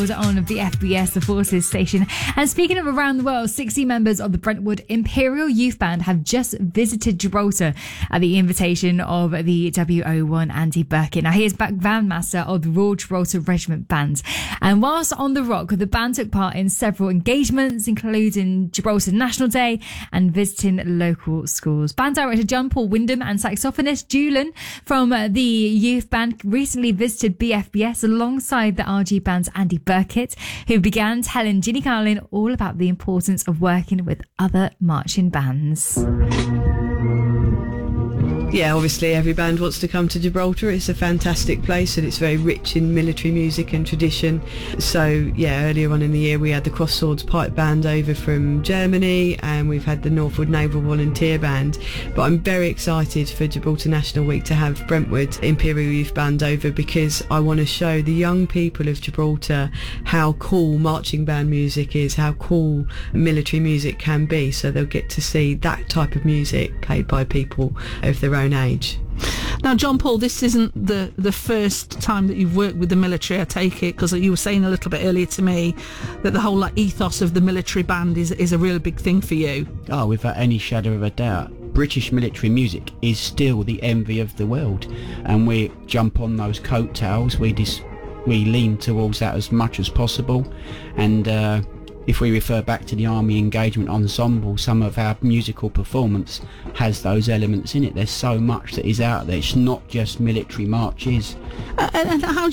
held on the FBS, the Forces station. And speaking of around the world, 60 members of the Brentwood Imperial Youth Band have just visited Gibraltar at the invitation of the WO1 Andy Birkin. Now, he is bandmaster of the Royal Gibraltar Regiment Band. And whilst on the Rock, the band took part in several engagements, including Gibraltar National Day and visiting local schools. Band director John Paul Wyndham and saxophonist Julian from the youth band recently visited BFBS alongside the RG Band's Andy Burkitt, who began telling Ginny Carlin all about the importance of working with other marching bands. Yeah, obviously every band wants to come to Gibraltar. It's a fantastic place and it's very rich in military music and tradition. So yeah, earlier on in the year we had the Cross Swords Pipe Band over from Germany, and we've had the Northwood Naval Volunteer Band. But I'm very excited for Gibraltar National Week to have Brentwood Imperial Youth Band over, because I want to show the young people of Gibraltar how cool marching band music is, how cool military music can be, so they'll get to see that type of music played by people of their own age. Now, John Paul, this isn't the first time that you've worked with the military, I take it, because you were saying a little bit earlier to me that the whole ethos of the military band is a real big thing for you. Oh, without any shadow of a doubt. British military music is still the envy of the world, and we jump on those coattails. We lean towards that as much as possible, and if we refer back to the Army Engagement Ensemble, some of our musical performance has those elements in it. There's so much that is out there. It's not just military marches. And how do